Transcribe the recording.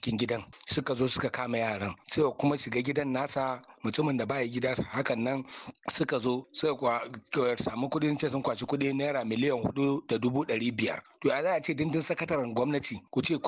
cikin gidan suka zo suka kama yaran suka kuma shiga gidan nasa mutumin da baya gida hakan nan suka zo suka samu kudin ce sun kwaci kudi naira miliyan 4,500,000 to ya za a ce dindin sakataren gwamnati ku ce